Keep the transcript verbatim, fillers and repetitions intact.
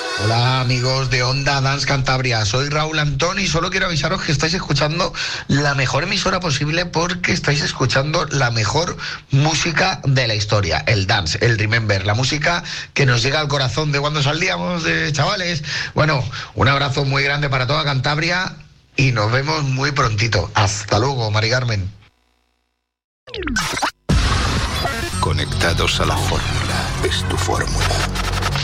Hola amigos de Onda Dance Cantabria, soy Raúl Antón y solo quiero avisaros que estáis escuchando la mejor emisora posible porque estáis escuchando la mejor música de la historia, el dance, el remember, la música que nos llega al corazón de cuando salíamos de chavales. Bueno, un abrazo muy grande para toda Cantabria y nos vemos muy prontito. Hasta luego, Mari Carmen. Conectados a la fórmula, es tu fórmula.